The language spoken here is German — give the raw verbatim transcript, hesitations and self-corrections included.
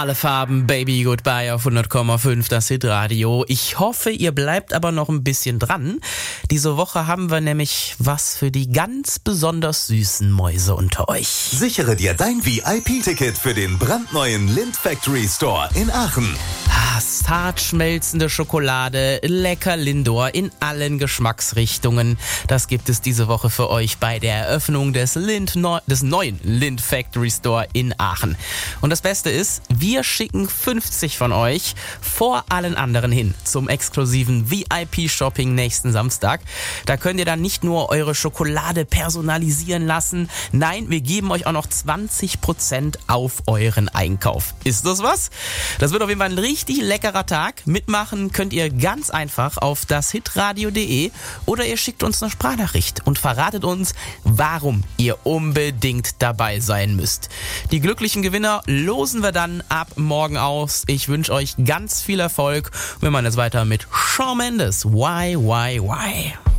Alle Farben, Baby Goodbye auf hundert Komma fünf, das Hitradio. Ich hoffe, ihr bleibt aber noch ein bisschen dran. Diese Woche haben wir nämlich was für die ganz besonders süßen Mäuse unter euch. Sichere dir dein V I P-Ticket für den brandneuen Lindt Factory Store in Aachen. Ah, zart schmelzende Schokolade, lecker Lindor in allen Geschmacksrichtungen. Das gibt es diese Woche für euch bei der Eröffnung des, Lindt Neu- des neuen Lindt Factory Store in Aachen. Und das Beste ist, wir schicken fünfzig von euch vor allen anderen hin zum exklusiven V I P-Shopping nächsten Samstag. Da könnt ihr dann nicht nur eure Schokolade personalisieren lassen, nein, wir geben euch auch noch zwanzig Prozent auf euren Einkauf. Ist das was? Das wird auf jeden Fall ein richtig leckerer Tag. Mitmachen könnt ihr ganz einfach auf das hitradio punkt de oder ihr schickt uns eine Sprachnachricht und verratet uns, warum ihr unbedingt dabei sein müsst. Die glücklichen Gewinner losen wir dann ab morgen aus. Ich wünsche euch ganz viel Erfolg. Wir machen jetzt weiter mit Shawn Mendes. Why, why, why?